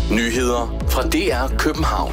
Nyheder fra DR København.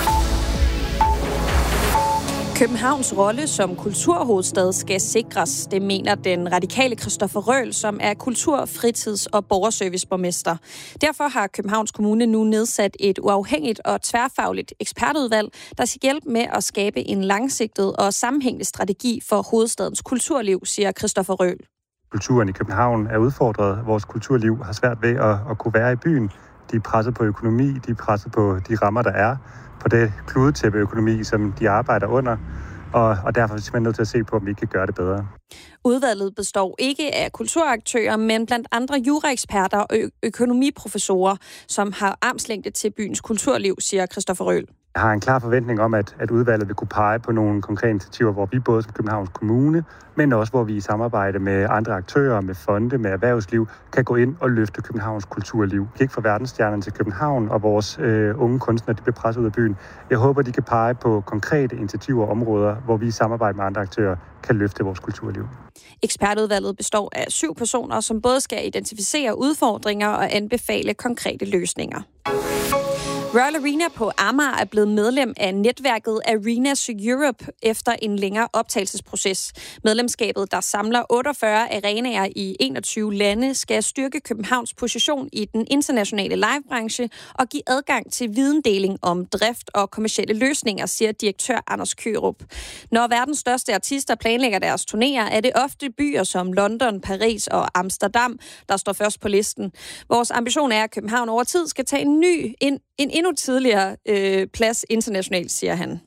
Københavns rolle som kulturhovedstad skal sikres, det mener den radikale Christoffer Røhl, som er kultur-, fritids- og borgerserviceborgmester. Derfor har Københavns Kommune nu nedsat et uafhængigt og tværfagligt ekspertudvalg, der skal hjælpe med at skabe en langsigtet og sammenhængende strategi for hovedstadens kulturliv, siger Christoffer Røhl. Kulturen i København er udfordret. Vores kulturliv har svært ved at kunne være i byen. De er presset på økonomi, de er presset på de rammer, der er, på det kludetæppeøkonomi, som de arbejder under. Og derfor er vi simpelthen nødt til at se på, om vi kan gøre det bedre. Udvalget består ikke af kulturaktører, men blandt andre juraeksperter og økonomiprofessorer, som har armslængde til byens kulturliv, siger Christoffer Røhl. Jeg har en klar forventning om, at udvalget vil kunne pege på nogle konkrete initiativer, hvor vi både som Københavns Kommune, men også hvor vi i samarbejde med andre aktører, med fonde, med erhvervsliv, kan gå ind og løfte Københavns kulturliv. Vi kan ikke få verdensstjernerne til København, og vores unge kunstnere de bliver presset ud af byen. Jeg håber, de kan pege på konkrete initiativer og områder, hvor vi i samarbejde med andre aktører kan løfte vores kulturliv. Ekspertudvalget består af 7 personer, som både skal identificere udfordringer og anbefale konkrete løsninger. Royal Arena på Amager er blevet medlem af netværket Arenas Europe efter en længere optagelsesproces. Medlemskabet, der samler 48 arenaer i 21 lande, skal styrke Københavns position i den internationale livebranche og give adgang til videndeling om drift og kommercielle løsninger, siger direktør Anders Kørup. Når verdens største artister planlægger deres turnéer, er det ofte byer som London, Paris og Amsterdam, der står først på listen. Vores ambition er, at København over tid skal tage en endnu tidligere plads internationalt, siger han.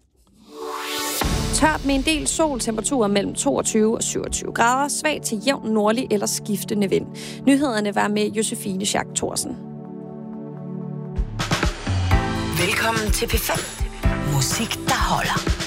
Tørt med en del sol, temperaturer mellem 22 og 27 grader, svag til jævn nordlig eller skiftende vind. Nyhederne var med Josefine Schack Thorsen. Velkommen til P5. Musik, der holder.